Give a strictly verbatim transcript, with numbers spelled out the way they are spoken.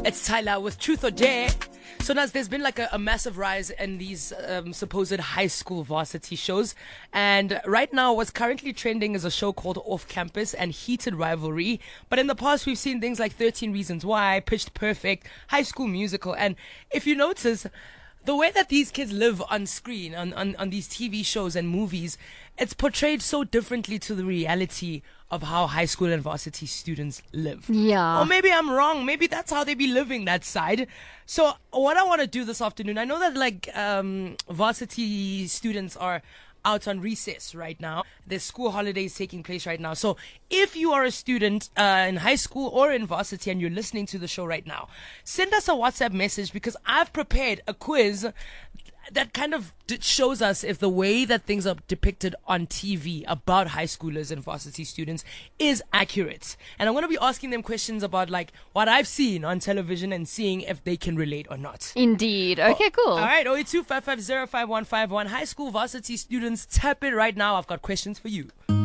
It's Tyler with Truth or Dare. So Naz, there's been like a, a massive rise in these um, supposed high school varsity shows. And right now what's currently trending is a show called Off Campus and Heated Rivalry. But in the past we've seen things like thirteen Reasons Why, Pitch Perfect, High School Musical. And if you notice, the way that these kids live on screen, on, on, on these T V shows and movies, it's portrayed so differently to the reality of how high school and varsity students live. Yeah. Or maybe I'm wrong. Maybe that's how they be living that side. So what I want to do this afternoon, I know that like um, varsity students are out on recess right now. There's school holidays taking place right now. So if you are a student uh, in high school or in varsity and you're listening to the show right now, send us a WhatsApp message because I've prepared a quiz that kind of d- shows us if the way that things are depicted on T V about high schoolers and varsity students is accurate. And I'm going to be asking them questions about like what I've seen on television and seeing if they can relate or not. Indeed. Okay, cool. All right, oh eight two, five five zero, five one five one. High school varsity students, tap in right now. I've got questions for you.